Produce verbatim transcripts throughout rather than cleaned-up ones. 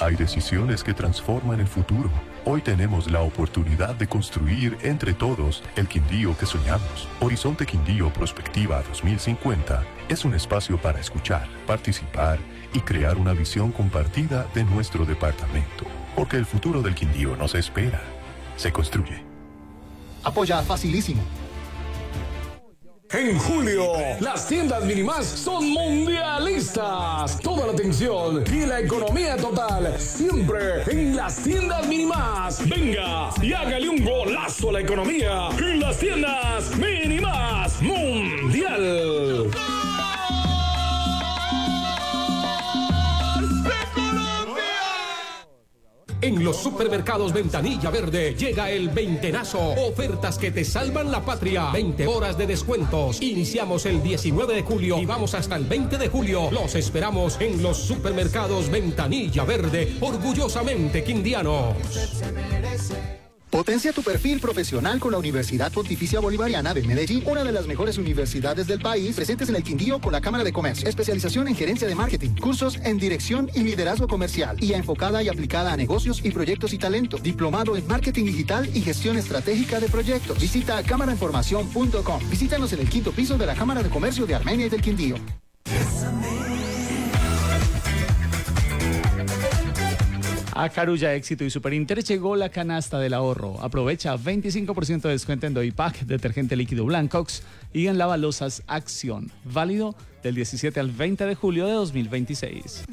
Hay decisiones que transforman el futuro. Hoy tenemos la oportunidad de construir entre todos el Quindío que soñamos. Horizonte Quindío Prospectiva dos mil cincuenta es un espacio para escuchar, participar y crear una visión compartida de nuestro departamento. Porque el futuro del Quindío no se espera, se construye. Apoya Facilísimo. En julio, las tiendas Minimás son mundialistas. Toda la atención y la economía total, siempre en las tiendas Minimás. Venga y hágale un golazo a la economía en las tiendas Minimás Mundial. En los supermercados Ventanilla Verde llega el veintenazo. Ofertas que te salvan la patria. veinte horas de descuentos. Iniciamos el diecinueve de julio y vamos hasta el veinte de julio. Los esperamos en los supermercados Ventanilla Verde. Orgullosamente quindianos. Potencia tu perfil profesional con la Universidad Pontificia Bolivariana de Medellín, una de las mejores universidades del país, presentes en el Quindío con la Cámara de Comercio. Especialización en gerencia de marketing, cursos en dirección y liderazgo comercial, y enfocada y aplicada a negocios y proyectos y talento. Diplomado en marketing digital y gestión estratégica de proyectos. Visita cámara información punto com. Visítanos en el quinto piso de la Cámara de Comercio de Armenia y del Quindío. A Carulla Éxito y Superinter llegó la canasta del ahorro. Aprovecha veinticinco por ciento de descuento en Doypack, detergente líquido Blancox y en lavalosas Acción. Válido del diecisiete al veinte de julio de dos mil veintiséis.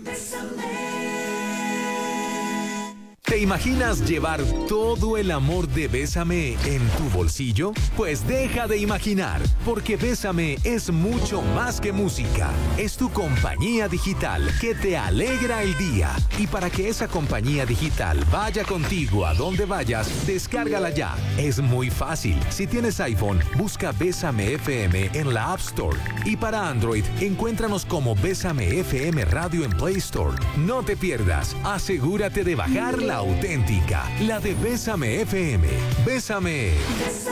¿Te imaginas llevar todo el amor de Bésame en tu bolsillo? Pues deja de imaginar, porque Bésame es mucho más que música. Es tu compañía digital que te alegra el día. Y para que esa compañía digital vaya contigo a donde vayas, descárgala ya. Es muy fácil. Si tienes iPhone, busca Bésame F M en la App Store. Y para Android, encuéntranos como Bésame F M Radio en Play Store. No te pierdas. Asegúrate de bajar la auténtica, la de Bésame F M. Bésame.